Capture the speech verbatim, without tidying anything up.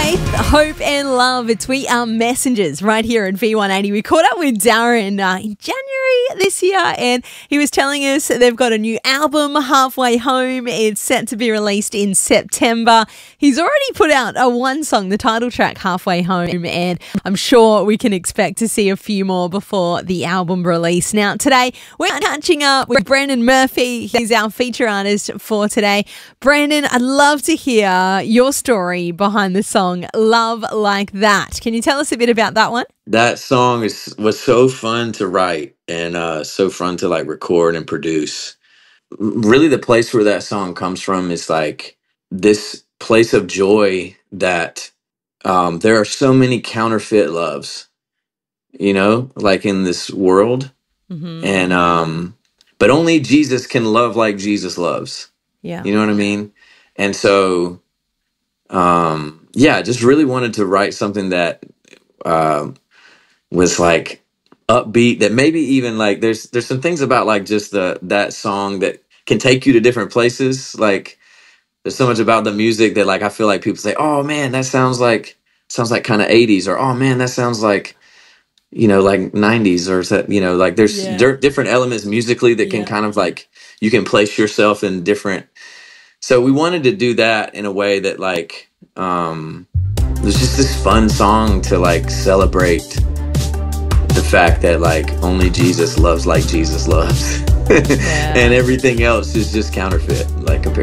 Faith, hope, and love. It's We Are Messengers right here at V one eighty. We caught up with Darren uh, in January this year, and he was telling us they've got a new album, Halfway Home. It's set to be released in September. He's already put out a one song, the title track, Halfway Home, and I'm sure we can expect to see a few more before the album release. Now, today, we're catching up with Brandon Murphy. He's our feature artist for today. Brandon, I'd love to hear your story behind the song Love Like That. Can you tell us a bit about that one? That song is was so fun to write and uh, so fun to like record and produce. Really, the place where that song comes from is like this place of joy that um, there are so many counterfeit loves, you know, like in this world. Mm-hmm. And um, but only Jesus can love like Jesus loves. Yeah. You know what I mean? And so, um, yeah, I just really wanted to write something that uh, was like upbeat, that maybe even like there's there's some things about like just the that song that can take you to different places. Like there's so much about the music that like I feel like people say, oh man, that sounds like sounds like kind of eighties, or oh man, that sounds like, you know, like nineties, or so- you know, like there's Yeah. di- different elements musically that can Yeah. kind of like you can place yourself in different. So we wanted to do that in a way that like um it was just this fun song to like celebrate the fact that like only Jesus loves like Jesus loves. Yeah. And everything else is just counterfeit.